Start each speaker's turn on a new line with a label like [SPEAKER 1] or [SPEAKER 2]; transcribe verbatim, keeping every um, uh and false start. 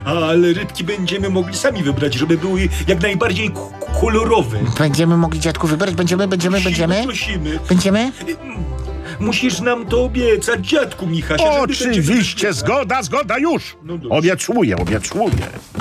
[SPEAKER 1] Ale rybki będziemy mogli sami wybrać, żeby były jak najbardziej k- kolorowe.
[SPEAKER 2] Będziemy mogli, dziadku, wybrać? Będziemy, będziemy, będziemy?
[SPEAKER 1] Prosimy.
[SPEAKER 2] Będziemy?
[SPEAKER 1] Musisz nam to obiecać, dziadku Michasia. żeby
[SPEAKER 3] Oczywiście, zgoda, zgoda już.
[SPEAKER 1] No dobrze.
[SPEAKER 3] Obiecuję, obiecuję.